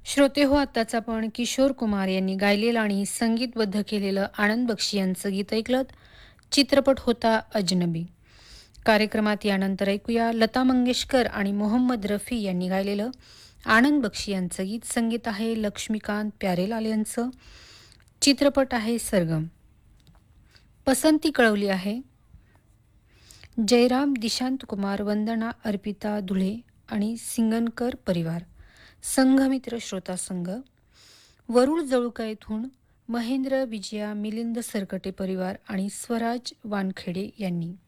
श्रोते हो, आत्ताच आपण किशोर कुमार यांनी गायलेलं आणि संगीतबद्ध केलेलं आनंद बक्षी यांचं गीत ऐकलं. चित्रपट होता अजनबी. कार्यक्रमात यानंतर ऐकूया लता मंगेशकर आणि मोहम्मद रफी यांनी गायलेलं आनंद बक्षी यांचं गीत. संगीत आहे लक्ष्मीकांत प्यारेलाल यांचं. चित्रपट आहे सरगम. पसंती कळवली आहे जयराम, दिशांत कुमार, वंदना, अर्पिता धुळे आणि सिंगनकर परिवार. संघमित्र श्रोता संघ, वरुळ जळुका येथून महेंद्र, विजया, मिलिंद सरकटे परिवार आणि स्वराज वानखेडे यांनी.